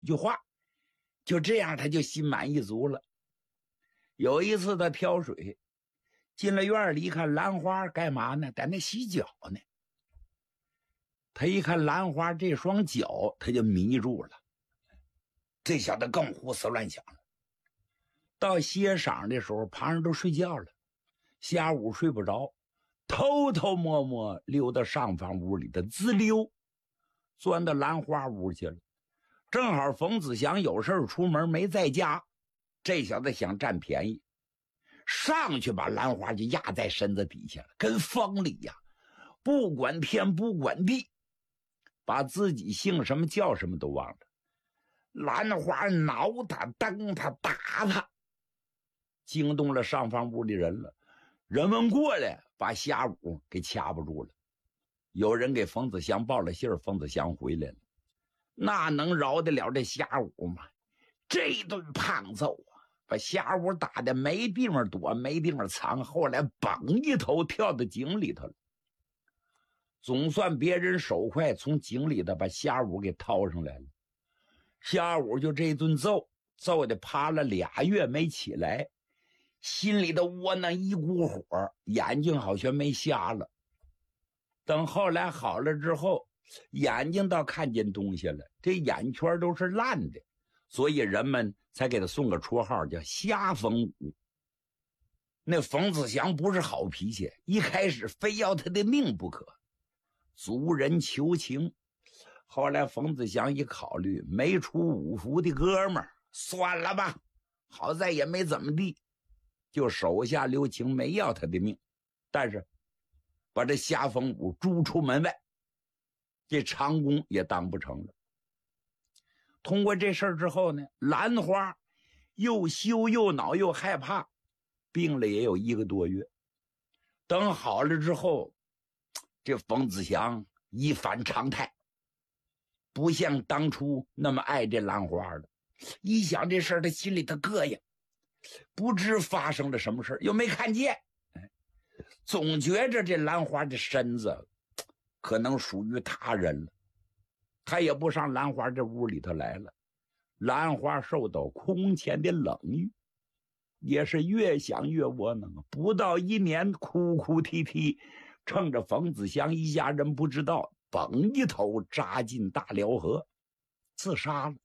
句话，就这样他就心满意足了。有一次他挑水，进了院里一看兰花干嘛呢？在那洗脚呢。他一看兰花这双脚，他就迷住了。这小子更胡思乱想了。到歇晌的时候，旁人都睡觉了，下午睡不着，偷偷摸摸溜到上房屋里的滋溜，钻到兰花屋去了。正好冯子祥有事出门没在家，这小子想占便宜，上去把兰花就压在身子底下了，跟风里呀，不管天不管地，把自己姓什么叫什么都忘了。兰花挠他蹬他打他，惊动了上房屋里人了。人们过来把瞎五给掐不住了。有人给冯子祥报了信儿，冯子祥回来了。那能饶得了这瞎五吗？这顿胖揍啊，把瞎五打得没地方躲没地方藏，后来嘣一头跳到井里头了。总算别人手快，从井里头把瞎五给掏上来了。瞎五就这顿揍得趴了2月没起来，心里的窝囊一股火，眼睛好像没瞎了。等后来好了之后，眼睛倒看见东西了，这眼圈都是烂的，所以人们才给他送个绰号叫瞎冯五。那冯子祥不是好脾气，一开始非要他的命不可，族人求情。后来冯子祥一考虑，没出五福的哥们儿，算了吧，好在也没怎么地，就手下留情，没要他的命，但是把这瞎冯五逐出门外，这长工也当不成了。通过这事儿之后呢，兰花又羞又恼又害怕，病了也有1个多月。等好了之后，这冯子祥一反常态，不像当初那么爱这兰花了。一想这事儿，他心里他膈应，不知发生了什么事又没看见，总觉着这兰花的身子可能属于他人了。他也不上兰花这屋里头来了。兰花受到空前的冷遇，也是越想越窝囊。不到1年，哭哭啼啼，趁着冯子祥一家人不知道，嘣一头扎进大辽河，自杀了。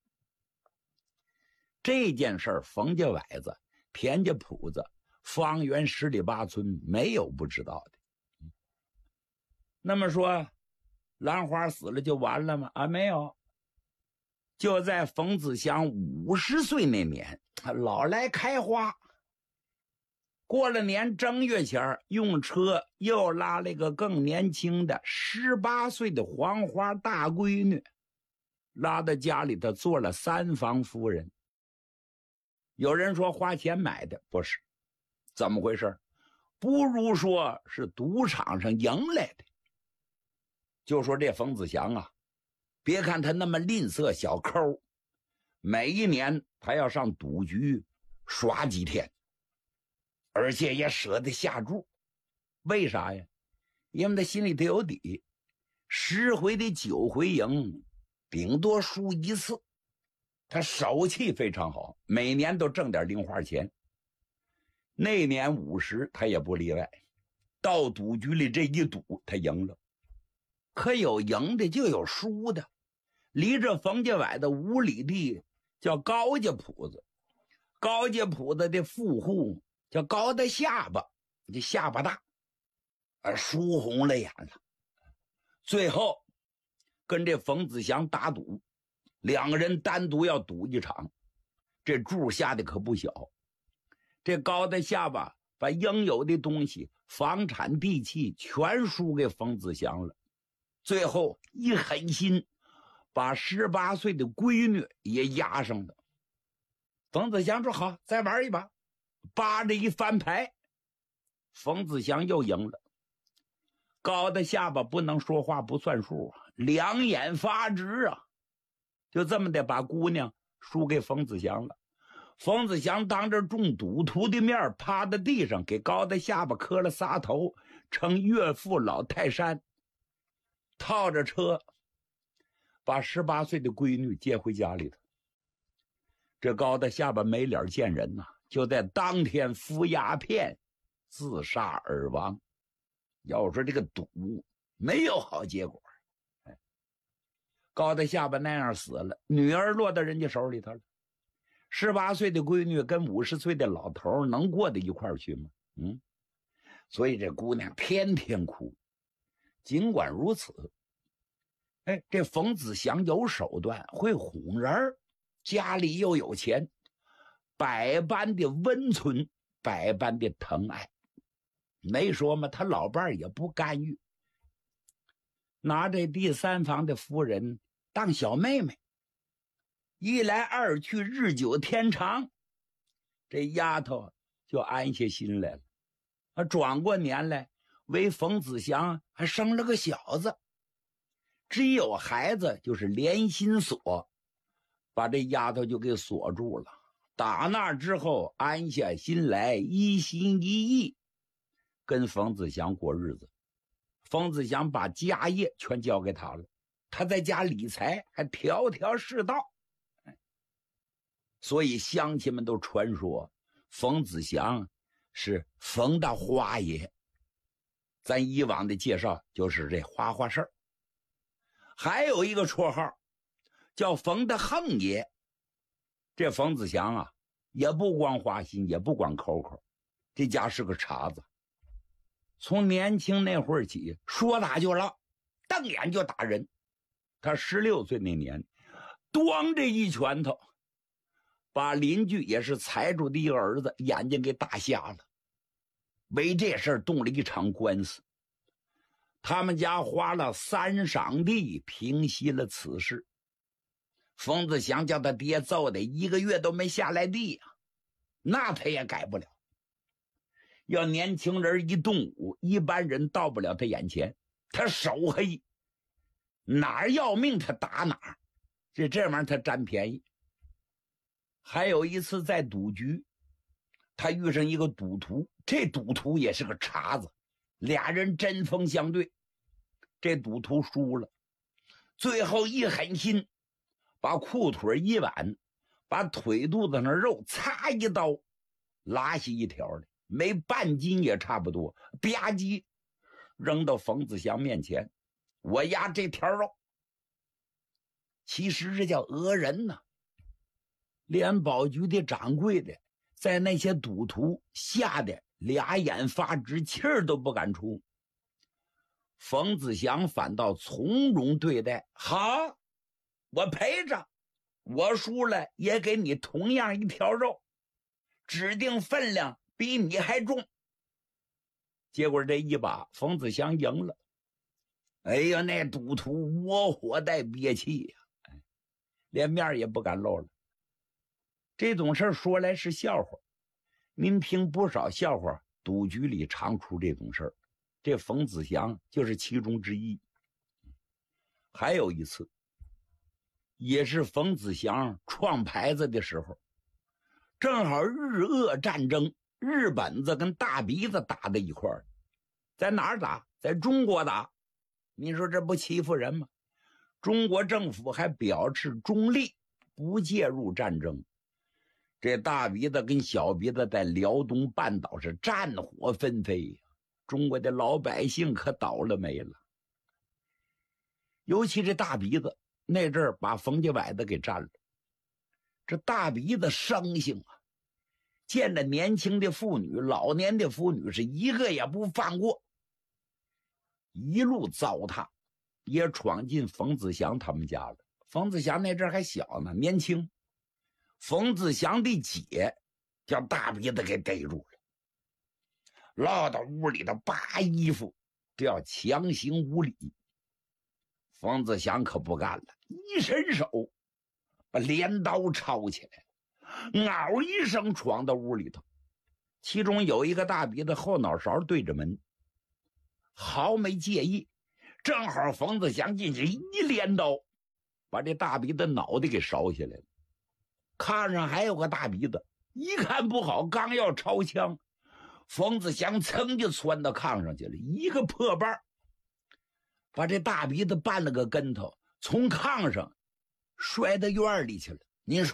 这件事儿，冯家崴子、田家铺子、方圆10里8村没有不知道的。那么说兰花死了就完了吗？没有。就在冯子祥50岁那年，老来开花。过了年正月前，用车又拉了一个更年轻的18岁的黄花大闺女，拉到家里头做了3房夫人。有人说花钱买的，不是，怎么回事？不如说是赌场上赢来的。就说这冯子祥啊，别看他那么吝啬小抠，每一年他要上赌局耍几天，而且也舍得下注。为啥呀？因为他心里头有底，10回的9回赢，顶多输1次。他手气非常好，每年都挣点零花钱。那年50他也不例外，到赌局里这一赌他赢了。可有赢的就有输的。离着冯家崴的5里地叫高家铺子，高家铺子的富户叫高大下巴，这下巴大，输红了眼了。最后跟这冯子祥打赌，2个人单独要赌一场，这注下的可不小。这高大下巴把应有的东西，房产地契全输给冯子祥了。最后一狠心，把18岁的闺女也押上了。冯子祥说好，再玩一把，扒着一翻牌，冯子祥又赢了。高大下巴不能说话不算数啊，2眼发直啊，就这么的把姑娘输给冯子祥了。冯子祥当着众赌徒的面趴在地上，给高大下巴磕了仨头，称岳父老泰山，套着车把18岁的闺女接回家里头。 这高大下巴没脸见人呐，就在当天服鸦片自杀而亡。要说这个赌没有好结果，高大下巴那样死了，女儿落到人家手里头了。18岁的闺女跟50岁的老头能过到一块儿去吗？所以这姑娘天天哭。尽管如此，这冯子祥有手段，会哄人，家里又有钱，百般的温存，百般的疼爱。没说嘛，他老伴儿也不干预，拿这第三房的夫人当小妹妹，一来二去，日久天长，这丫头就安下心来了。转过年来，为冯子祥还生了个小子。只有孩子就是连心锁，把这丫头就给锁住了。打那之后，安下心来，一心一意跟冯子祥过日子。冯子祥把家业全交给他了，他在家理财还条条是道。所以乡亲们都传说冯子祥是冯大花爷。咱以往的介绍就是这花花事儿。还有一个绰号叫冯大横爷。这冯子祥啊，也不光花心，也不光抠抠，这家是个茬子。从年轻那会儿起，说打就拉，瞪眼就打人。他16岁那年，咣这一拳头，把邻居也是财主的一个儿子眼睛给打瞎了。为这事儿动了一场官司，他们家花了3晌地平息了此事。冯子祥叫他爹揍的1个月都没下来地呀，那他也改不了。要年轻人一动武，一般人到不了他眼前，他手黑，哪儿要命他打哪儿，这玩意儿他占便宜。还有一次在赌局，他遇上一个赌徒，这赌徒也是个茬子，俩人针锋相对，这赌徒输了，最后一狠心，把裤腿一挽，把腿肚子上的肉擦一刀拉下一条来，没半斤也差不多，吧唧扔到冯子祥面前，我压这条肉。其实这叫讹人呢。连保局的掌柜的在那些赌徒吓得俩眼发直，气儿都不敢出。冯子祥反倒从容对待，好，我赔着，我输了也给你同样一条肉，指定分量比你还重。结果这一把冯子祥赢了。哎呀，那赌徒窝火带憋气呀，连面也不敢露了。这种事说来是笑话，您听不少笑话，赌局里常出这种事儿，这冯子祥就是其中之一。还有一次，也是冯子祥创牌子的时候，正好日俄战争，日本子跟大鼻子打在一块儿，在哪儿打？在中国打。你说这不欺负人吗？中国政府还表示中立，不介入战争。这大鼻子跟小鼻子在辽东半岛是战火纷飞，中国的老百姓可倒了霉了。尤其这大鼻子那阵儿把冯家崴子给占了，这大鼻子生性啊，见着年轻的妇女、老年的妇女是一个也不放过，一路糟蹋，也闯进冯子祥他们家了。冯子祥那阵儿还小呢，年轻。冯子祥的姐叫大鼻子给逮住了，落到屋里头扒衣服，这要强行无礼。冯子祥可不干了，一伸手把镰刀抄起来，嗷一声闯到屋里头。其中有一个大鼻子后脑勺对着门，毫没介意，正好冯子祥进去一镰刀，把这大鼻子脑袋给烧下来了。炕上还有个大鼻子，一看不好，刚要抄枪，冯子祥噌就窜到炕上去了，一个破瓣把这大鼻子绊了个跟头，从炕上摔到院里去了。您说